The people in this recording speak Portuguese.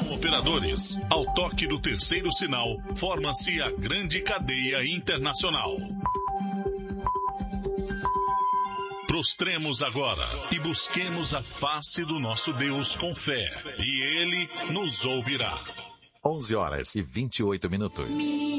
Atenção, operadores. Ao toque do terceiro sinal, forma-se a grande cadeia internacional. Prostremos agora e busquemos a face do nosso Deus com fé, e Ele nos ouvirá. 11 horas e 28 minutos.